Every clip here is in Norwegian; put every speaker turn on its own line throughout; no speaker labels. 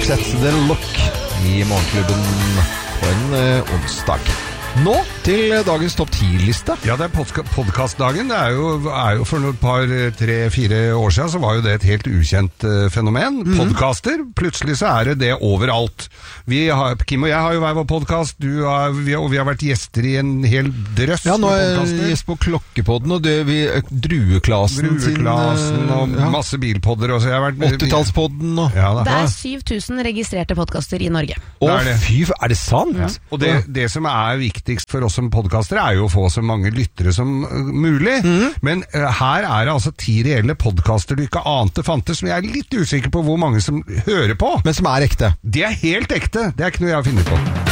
Roxette The Look i Morgenklubben på en onsdag. Nå til dagens topp 10-liste.
Ja, det podcastdagen. Det er jo for et par, 3-4 år siden så var jo det et helt ukjent fenomen. Podcaster. Plutselig så er det overalt. Kim og jeg har jo hver vår podcast. Vi har vært gjester i en hel drøss.
Ja, nå er jeg gjest på Klokkepodden, og Drueklassen
og masse bilpodder.
80-tallspodden.
Ja, det er 7000 registrerte podcaster i Norge.
Fy, er det sant?
Ja. Og det som er viktigst for oss som podcaster er jo å få så mange lyttere som mulig. Men her er det altså 10 reelle podcaster du ikke ante fantes, som jeg er litt usikker på hvor mange som hører på.
Men som er ekte.
Det er helt ekte. Det er ikke noe jeg har funnet på.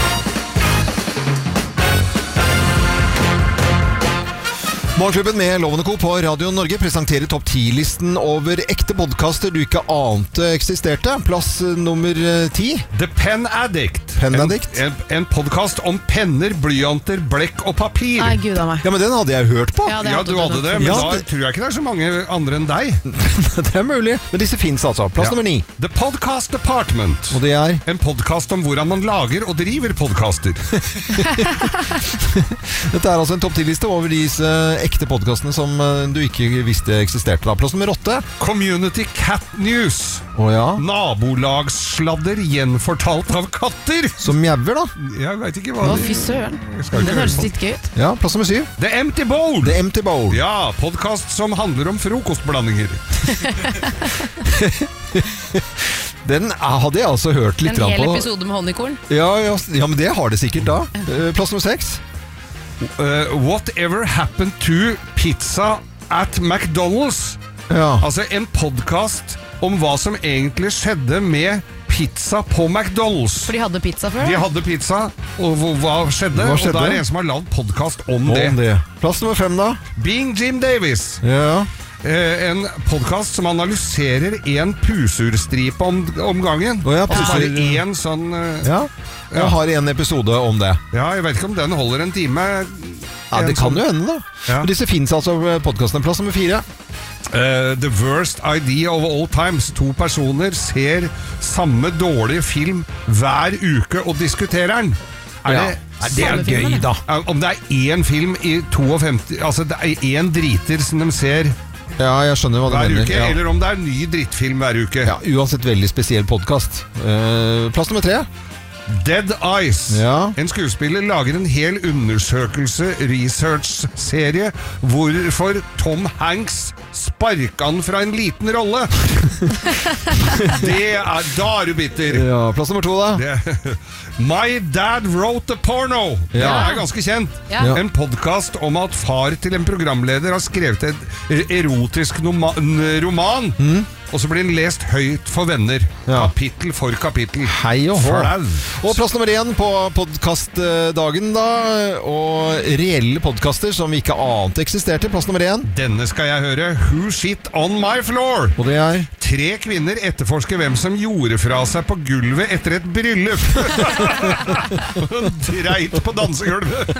Morgenklubben med Lovende Co. på Radio Norge presenterer topp 10-listen over ekte podcaster du ikke ante eksisterte. Plass nummer 10.
The Pen Addict. En podcast om penner, blyanter, blekk og papir.
Nei, Gud av meg.
Ja, men den hadde jeg hørt på.
Ja, du hadde det, men da tror jeg ikke det er så mange andre enn deg.
Det er mulig. Men disse finnes altså. Plass nummer 9.
The Podcast Department.
Og det er?
En podcast om hvordan man lager og driver podcaster.
Dette er altså en topp 10-liste over disse ekte podcastene som du ikke visste eksisterte. Da. Plass nummer 8.
Community Cat News. Nabolagssladder gjenfortalt av katter.
Som mjauer, da.
Jeg vet ikke hva
fy søren. Det høres litt gøy ut.
Ja, plass nummer 7.
The Empty Bowl.
The Empty Bowl.
Ja, podcast som handler om frokostblandinger.
Den hadde jeg altså hørt litt på.
En hel episode med honningkorn.
Ja, men det har det sikkert da. Plass nummer 6.
Whatever happened to pizza at McDonald's?
Ja.
Altså en podcast om hva som egentlig skjedde med pizza på McDonald's.
For de hadde pizza før?
De hadde pizza, og hva skjedde? Og da er det en som har lagd podcast om det.
Plass nummer 5 da.
Being Jim Davis.
Ja.
En podcast som analyserer en pusurstripe om gangen. Bare en sånn...
Jeg har en episode om det.
Ja, jeg vet ikke om den holder en time.
Ja, det kan jo hende da. Men disse finnes altså podcastene. Plass nummer 4.
The Worst Idea of All Times. 2 personer ser samme dårlige film hver uke og diskuterer den. Det er gøy da. Om det er én film i 52, altså det er én driter som de ser
jeg skjønner hva du
hver
mener.
Uke, eller om det er en ny drittfilm hver uke.
Ja, uansett veldig spesiell podcast. Plass nummer 3.
Dead Eyes. En skuespiller lager en hel research-serie hvorfor Tom Hanks sparket han fra en liten rolle. Da er du bitter.
Ja, plass nummer 2 da.
My Dad Wrote a Porno. Det er ganske kjent. En podcast om at far til en programleder har skrevet et erotisk roman. Og så blir den lest høyt for venner. Kapittel for kapittel.
Hei og hå. Og plass nummer 1 på podcastdagen da. Og reelle podcaster som vi ikke ante eksisterte. Plass nummer 1.
Denne skal jeg høre. Who Shit On My Floor.
Og det er?
3 kvinner etterforsker hvem som gjorde fra seg på gulvet etter et bryllup. Dreit på dansegulvet.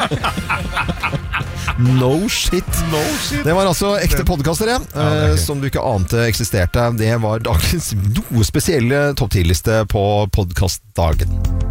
No shit. Det var altså ekte podcaster som du ikke ante eksisterte. Det var dagens noe spesielle topp 10-liste på podcastdagen.